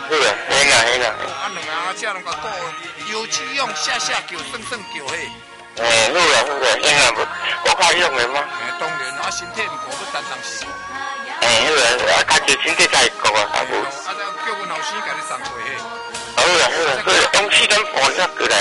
好啊，嘿啦嘿啦。 啊，两个阿姐拢甲顾，油脂用下叫，算叫嘿。 好啦好啦，嘿啦，我较用的嘛。 当然，啊身体唔顾，要单当时。 好啊，家己身体才会顾啊，啊无。 啊，再叫阮后生甲你送过嘿。 好啦好啦，所以往4点半才过来。